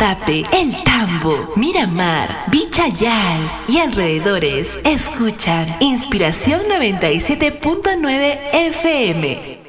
Guatape, El Tambo, Miramar, Vichayal y alrededores escuchan Inspiración 97.9 FM.